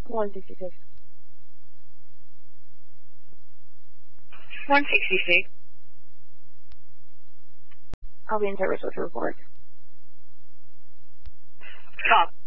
166. 166. I'll be in service with your report. Stop.